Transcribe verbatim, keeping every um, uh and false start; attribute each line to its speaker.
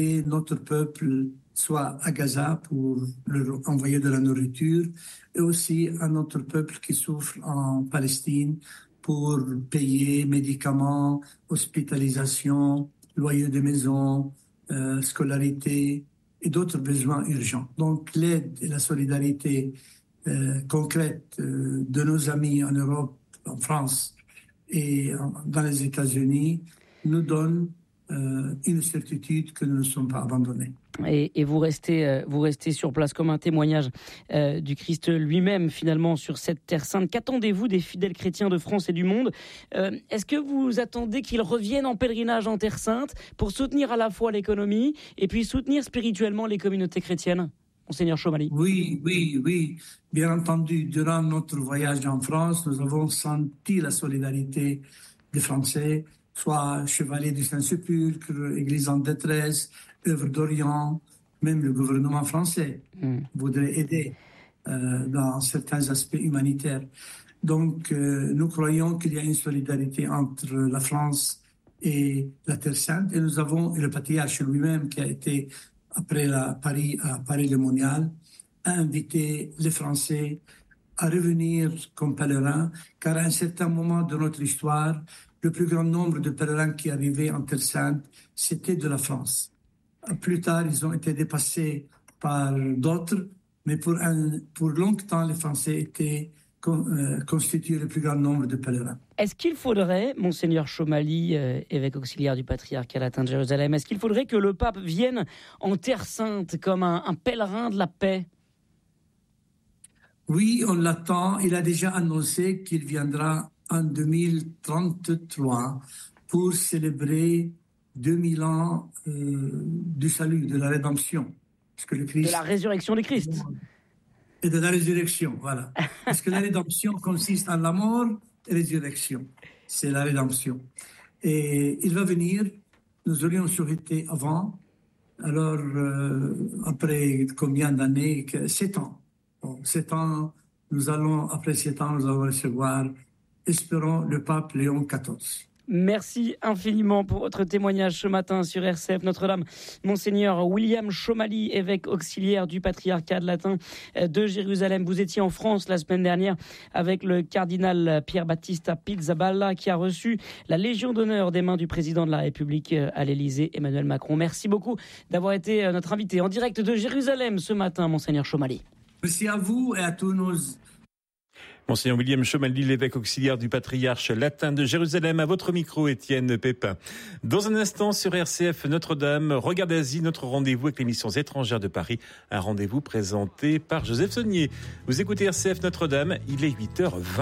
Speaker 1: notre peuple soit à Gaza pour leur envoyer de la nourriture et aussi à notre peuple qui souffre en Palestine pour payer médicaments, hospitalisation, loyer de maison, euh, scolarité et d'autres besoins urgents. Donc l'aide et la solidarité euh, concrète euh, de nos amis en Europe, en France et en, dans les États-Unis nous donnent euh, une certitude que nous ne sommes pas abandonnés.
Speaker 2: Et, et vous restez, euh, vous restez sur place comme un témoignage euh, du Christ lui-même finalement sur cette terre sainte. Qu'attendez-vous des fidèles chrétiens de France et du monde ? euh, Est-ce que vous attendez qu'ils reviennent en pèlerinage en terre sainte pour soutenir à la fois l'économie et puis soutenir spirituellement les communautés chrétiennes ? Monseigneur Chomali.
Speaker 1: Oui, oui, oui. Bien entendu, durant notre voyage en France, nous avons senti la solidarité des Français, soit Chevalier du Saint-Sépulcre, Église en détresse, Œuvre d'Orient, même le gouvernement français mm. voudrait aider euh, dans certains aspects humanitaires. Donc, euh, nous croyons qu'il y a une solidarité entre la France et la Terre Sainte, et nous avons, et le patriarche lui-même qui a été après la Paris, à Paris-le-Monial, a invité les Français à revenir comme pèlerins, car à un certain moment de notre histoire, le plus grand nombre de pèlerins qui arrivaient en Terre Sainte, c'était de la France. Plus tard, ils ont été dépassés par d'autres, mais pour, un, pour longtemps, les Français étaient con, euh, constitués le plus grand nombre de pèlerins.
Speaker 2: Est-ce qu'il faudrait, Monseigneur Chomali, euh, évêque auxiliaire du patriarcat latin de Jérusalem, est-ce qu'il faudrait que le pape vienne en Terre Sainte comme un, un pèlerin de la paix ?
Speaker 1: Oui, on l'attend. Il a déjà annoncé qu'il viendra en deux mille trente-trois pour célébrer deux mille ans euh, du salut, de la rédemption. Parce que le Christ,
Speaker 2: de la résurrection du Christ.
Speaker 1: Et de la résurrection, voilà. Parce que la rédemption consiste en la mort et la résurrection. C'est la rédemption. Et il va venir, nous aurions souhaité avant, alors euh, après combien d'années? Sept ans. Bon, sept ans, nous allons, après sept ans, nous allons recevoir, espérons, le pape Léon quatorze.
Speaker 2: Merci infiniment pour votre témoignage ce matin sur R C F Notre-Dame. Monseigneur William Chomali, évêque auxiliaire du patriarcat latin de Jérusalem. Vous étiez en France la semaine dernière avec le cardinal Pier Battista Pizzaballa qui a reçu la Légion d'honneur des mains du président de la République à l'Élysée, Emmanuel Macron. Merci beaucoup d'avoir été notre invité en direct de Jérusalem ce matin, Monseigneur Chomali.
Speaker 1: Merci à vous et à tous nos...
Speaker 3: Monseigneur William Chomali, l'évêque auxiliaire du patriarche latin de Jérusalem. À votre micro, Étienne Pépin. Dans un instant, sur R C F Notre-Dame, Regard d'Asie, notre rendez-vous avec les missions étrangères de Paris. Un rendez-vous présenté par Joseph Saunier. Vous écoutez R C F Notre-Dame, il est huit heures vingt.